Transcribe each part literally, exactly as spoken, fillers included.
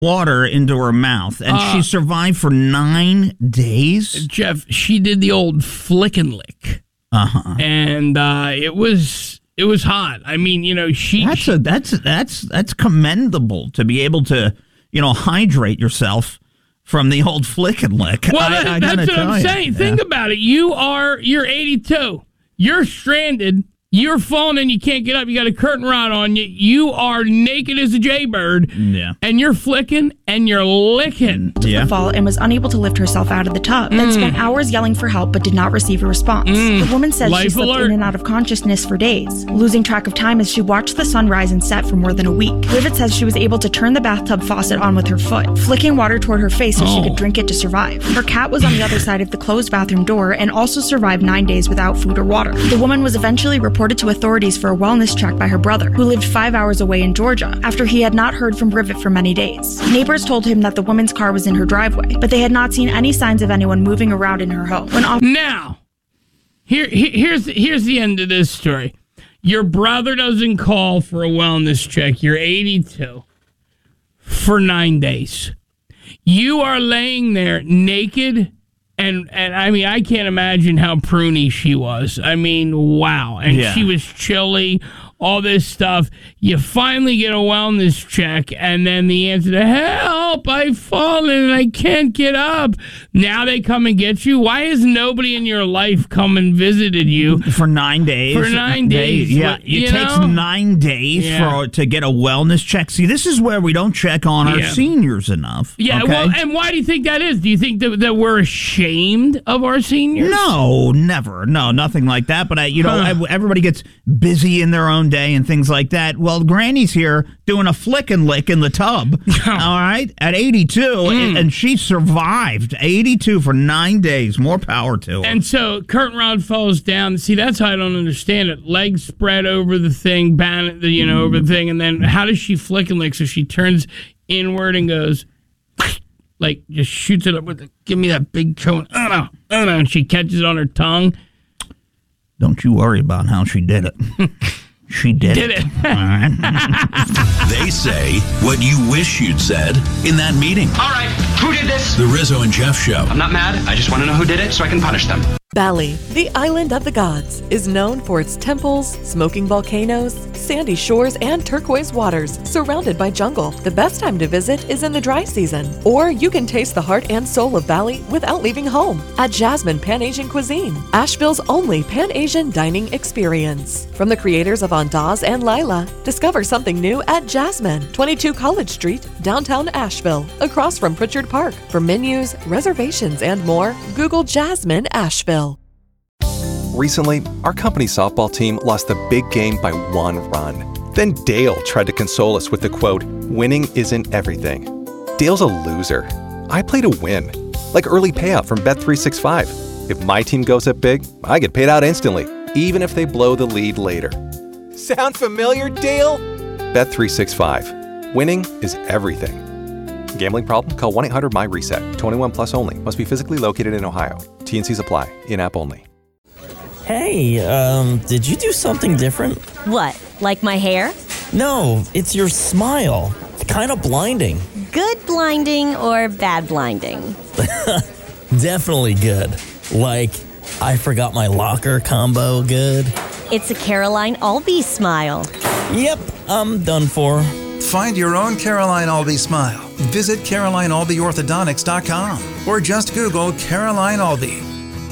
water into her mouth, and Uh, she survived for nine days. Jeff, she did the old flick and lick. Uh-huh. And uh, it was it was hot. I mean, you know, she... That's a, that's that's that's commendable to be able to, you know, hydrate yourself from the old flick and lick. Well, I, that, I that's gotta what I'm tell saying. you. Think Yeah. about it. You are, you're eighty-two. You're stranded. You're falling and you can't get up. You got a curtain rod on you. You are naked as a jaybird. Yeah. And you're flicking and you're licking. Yeah. The fall and was unable to lift herself out of the tub. Then spent hours yelling for help but did not receive a response. The woman says she Life slipped alert. in and out of consciousness for days, losing track of time as she watched the sun rise and set for more than a week. Livet says she was able to turn the bathtub faucet on with her foot, flicking water toward her face so she Oh. could drink it to survive. Her cat was on the other side of the closed bathroom door and also survived nine days without food or water. The woman was eventually reported to authorities for a wellness check by her brother, who lived five hours away in Georgia, after he had not heard from Rivet for many days. Neighbors told him that the woman's car was in her driveway, but they had not seen any signs of anyone moving around in her home. When off- Now, here, here here's here's the end of this story. Your brother doesn't call for a wellness check. You're eighty-two for nine days. You are laying there naked, and and I mean, I can't imagine how pruny she was. I mean, wow. And Yeah. she was chilly, all this stuff. You finally get a wellness check, and then the answer to help, I've fallen and I can't get up. Now they come and get you. Why has nobody in your life come and visited you? For nine days. For nine days, Yeah. what- It you takes know? nine days Yeah. for to get a wellness check. See, this is where we don't check on our Yeah. seniors enough. Yeah, okay? well, and why do you think that is? Do you think that, that we're ashamed of our seniors? No, never. No, nothing like that. But, I, you know, Huh. everybody gets busy in their own day and things like that. Well, Granny's here doing a flick and lick in the tub, all right, at eighty-two, Mm. and, and she survived eighty-two for nine days. More power to her. And so curtain rod falls down. See, that's how I don't understand it. Legs spread over the thing, ban the you know over the thing, and then how does she flick and lick? So she turns inward and goes, like just shoots it up with the, give me that big cone. Oh no, oh no, and she catches it on her tongue. Don't you worry about how she did it. She did, Did it. All right. They say what you wish you'd said in that meeting. All right, who did this? The Rizzo and Jeff Show. I'm not mad. I just want to know who did it so I can punish them. Bali, the island of the gods, is known for its temples, smoking volcanoes, sandy shores, and turquoise waters, surrounded by jungle. The best time to visit is in the dry season. Or you can taste the heart and soul of Bali without leaving home at Jasmine Pan-Asian Cuisine, Asheville's only Pan-Asian dining experience. From the creators of Andaz and Lila, discover something new at Jasmine, twenty-two College Street, downtown Asheville, across from Pritchard Park. For menus, reservations, and more, Google Jasmine Asheville. Recently, our company softball team lost the big game by one run. Then Dale tried to console us with the quote, "Winning isn't everything." Dale's a loser. I play to win, like early payout from Bet three sixty-five. If my team goes up big, I get paid out instantly, even if they blow the lead later. Sound familiar, Dale? Bet three sixty-five. Winning is everything. Gambling problem? Call one eight hundred M Y reset. twenty-one plus only. Must be physically located in Ohio. T N Cs apply. In-app only. Hey, um, did you do something different? What, like my hair? No, it's your smile. Kind of blinding. Good blinding or bad blinding? Definitely good. Like, I forgot my locker combo good. It's a Caroline Albee smile. Yep, I'm done for. Find your own Caroline Albee smile. Visit Caroline Albee Orthodontics dot com or just Google Caroline Albee.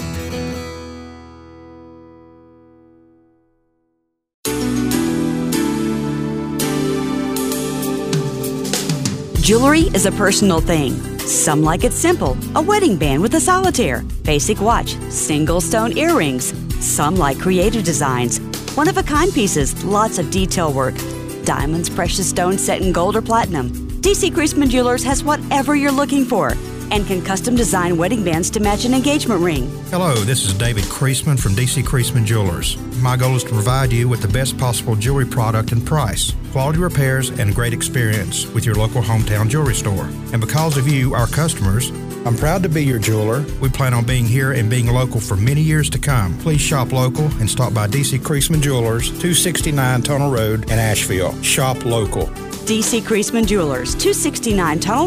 Jewelry is a personal thing. Some like it simple, a wedding band with a solitaire, basic watch, single stone earrings. Some like creative designs, one-of-a-kind pieces, lots of detail work. Diamonds, precious stones set in gold or platinum. D C Creasman Jewelers has whatever you're looking for and can custom design wedding bands to match an engagement ring. Hello, this is David Creasman from D C Creasman Jewelers. My goal is to provide you with the best possible jewelry product and price, quality repairs, and great experience with your local hometown jewelry store. And because of you, our customers, I'm proud to be your jeweler. We plan on being here and being local for many years to come. Please shop local and stop by D C Creasman Jewelers, two sixty-nine Tunnel Road in Asheville. Shop local. D C Creasman Jewelers, two sixty-nine Tunnel